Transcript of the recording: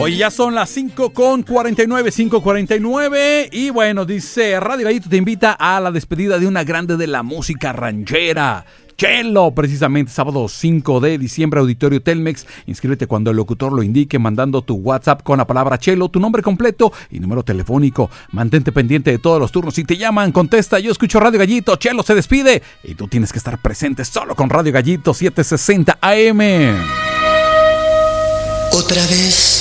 Hoy ya son las 5:49. Y bueno, dice Radio Gallito te invita a la despedida de una grande de la música ranchera, Chelo, precisamente sábado 5 de diciembre, Auditorio Telmex. Inscríbete cuando el locutor lo indique, mandando tu WhatsApp con la palabra Chelo, tu nombre completo y número telefónico. Mantente pendiente de todos los turnos. Si te llaman, contesta: yo escucho Radio Gallito, Chelo se despide. Y tú tienes que estar presente solo con Radio Gallito 760 AM. Otra vez